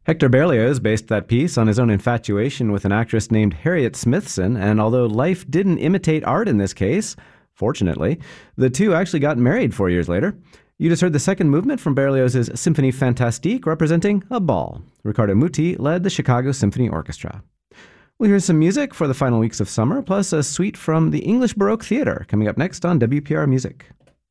Hector Berlioz based that piece on his own infatuation with an actress named Harriet Smithson, and although life didn't imitate art in this case, fortunately, the two actually got married 4 years later. You just heard the second movement from Berlioz's Symphonie Fantastique, representing a ball. Riccardo Muti led the Chicago Symphony Orchestra. We'll hear some music for the final weeks of summer, plus a suite from the English Baroque Theatre, coming up next on WPR Music.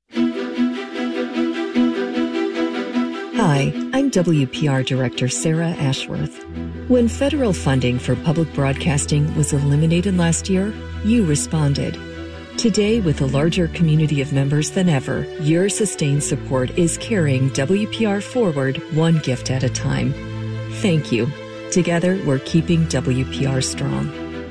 Hi, I'm WPR Director Sarah Ashworth. When federal funding for public broadcasting was eliminated last year, you responded. Today, with a larger community of members than ever, your sustained support is carrying WPR forward one gift at a time. Thank you. Together, we're keeping WPR strong.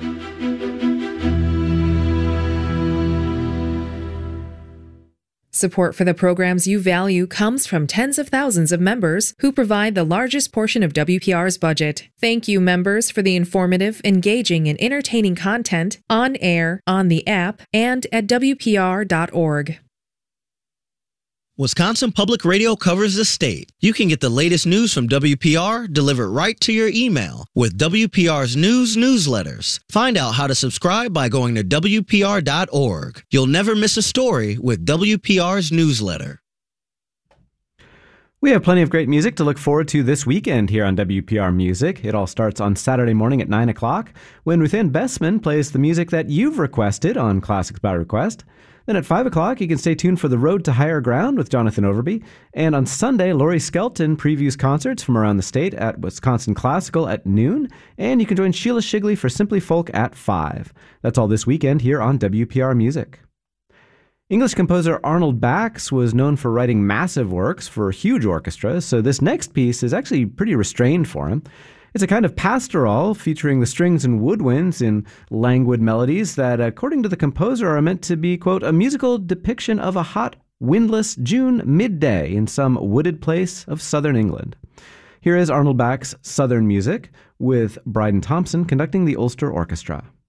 Support for the programs you value comes from tens of thousands of members who provide the largest portion of WPR's budget. Thank you, members, for the informative, engaging, and entertaining content on air, on the app, and at WPR.org. Wisconsin Public Radio covers the state. You can get the latest news from WPR delivered right to your email with WPR's news newsletters. Find out how to subscribe by going to WPR.org. You'll never miss a story with WPR's newsletter. We have plenty of great music to look forward to this weekend here on WPR Music. It all starts on Saturday morning at 9 o'clock when Ruth Ann Bessman plays the music that you've requested on Classics by Request. Then at 5 o'clock, you can stay tuned for The Road to Higher Ground with Jonathan Overby. And on Sunday, Laurie Skelton previews concerts from around the state at Wisconsin Classical at noon. And you can join Sheila Shigley for Simply Folk at 5. That's all this weekend here on WPR Music. English composer Arnold Bax was known for writing massive works for huge orchestras, so this next piece is actually pretty restrained for him. It's a kind of pastoral featuring the strings and woodwinds in languid melodies that, according to the composer, are meant to be, quote, a musical depiction of a hot, windless June midday in some wooded place of southern England. Here is Arnold Bax's Southern Music with Bryden Thompson conducting the Ulster Orchestra.